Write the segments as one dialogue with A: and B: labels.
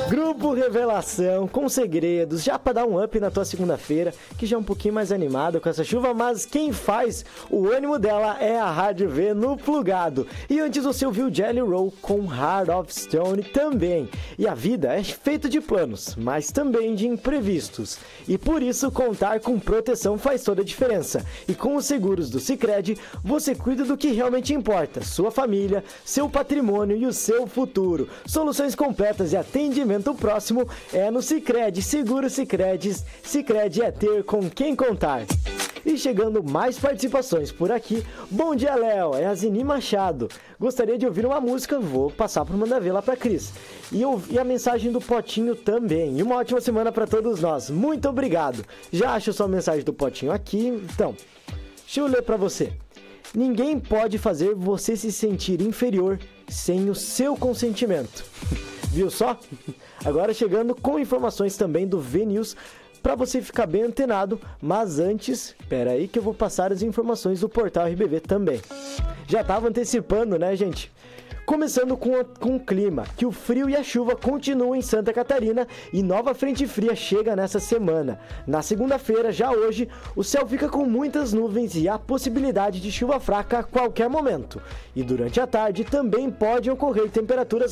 A: Grupo Revelação, com segredos, já pra dar um up na tua segunda-feira, que já é um pouquinho mais animada com essa chuva, mas quem faz o ânimo dela é a Rádio V no Plugado. E antes você ouviu Jelly Roll com Heart of Stone também. E a vida é feita de planos, mas também de imprevistos. E por isso contar com proteção faz toda a diferença. E com os seguros do Sicredi, você cuida do que realmente importa, sua família, seu patrimônio e o seu futuro. Soluções completas e atendimento próximo é no Sicredi. Seguro Sicredi. Sicredi é ter com quem contar. E chegando mais participações por aqui. Bom dia, Léo. É a Zini Machado. Gostaria de ouvir uma música. Vou passar por mandar ver lá pra Cris. E a mensagem do Potinho também. E uma ótima semana pra todos nós. Muito obrigado. Já acho sua mensagem do Potinho aqui. Então, deixa eu ler pra você. Ninguém pode fazer você se sentir inferior sem o seu consentimento. Viu só? Agora chegando com informações também do VNews para você ficar bem antenado, mas antes, espera aí que eu vou passar as informações do portal RBV também. Já estava antecipando, né, gente? Começando com o clima, que o frio e a chuva continuam em Santa Catarina e nova frente fria chega nessa semana. Na segunda-feira, já hoje, o céu fica com muitas nuvens e há possibilidade de chuva fraca a qualquer momento. E durante a tarde também podem ocorrer temperaturas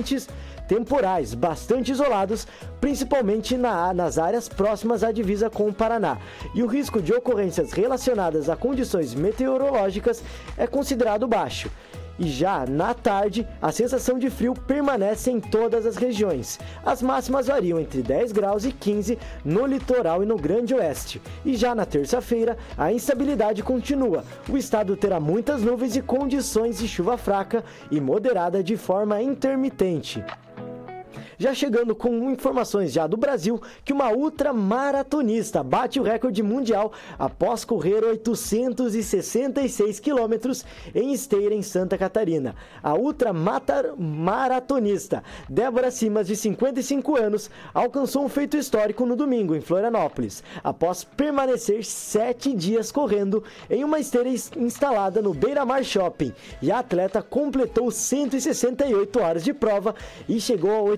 A: temporais, bastante isolados, principalmente nas áreas próximas à divisa com o Paraná. E o risco de ocorrências relacionadas a condições meteorológicas é considerado baixo. E já na tarde, a sensação de frio permanece em todas as regiões. As máximas variam entre 10 graus e 15 no litoral e no Grande Oeste. E já na terça-feira, a instabilidade continua. O estado terá muitas nuvens e condições de chuva fraca e moderada de forma intermitente. Já chegando com informações já do Brasil, que uma ultramaratonista bate o recorde mundial após correr 866 quilômetros em esteira em Santa Catarina. A ultramaratonista Débora Simas, de 55 anos, alcançou um feito histórico no domingo em Florianópolis, após permanecer 7 dias correndo em uma esteira instalada no Beira Mar Shopping. E a atleta completou 168 horas de prova e chegou a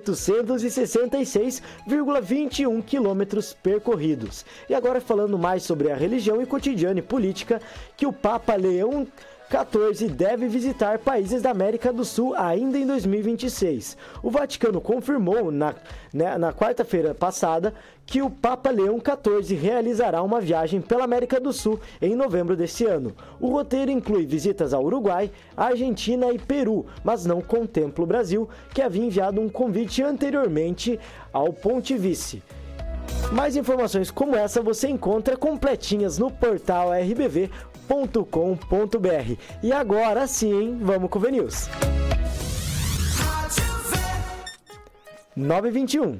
A: 866,21 quilômetros percorridos. E agora falando mais sobre a religião e cotidiano e política, que o Papa Leão XIV deve visitar países da América do Sul ainda em 2026. O Vaticano confirmou na quarta-feira passada que o Papa Leão XIV realizará uma viagem pela América do Sul em novembro deste ano. O roteiro inclui visitas ao Uruguai, Argentina e Peru, mas não contempla o Brasil, que havia enviado um convite anteriormente ao Pontífice. Mais informações como essa você encontra completinhas no portal rbv.com.br. E agora sim, vamos com o VNews. 9h21.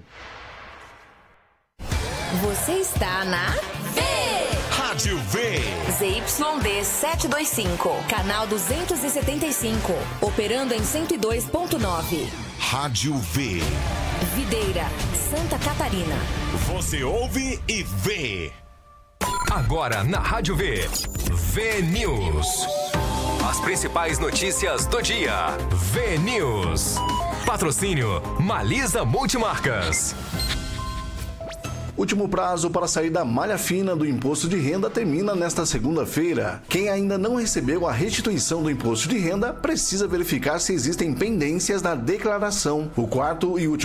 B: Você está na
C: Rádio V.
B: ZYD 725, canal 275, operando em 102.9.
C: Rádio V.
B: Videira, Santa Catarina.
C: Você ouve e vê.
D: Agora na Rádio V. VNews. As principais notícias do dia. VNews. Patrocínio Malisa Multimarcas.
E: Último prazo para sair da malha fina do imposto de renda termina nesta segunda-feira. Quem ainda não recebeu a restituição do imposto de renda precisa verificar se existem pendências na declaração. O quarto e último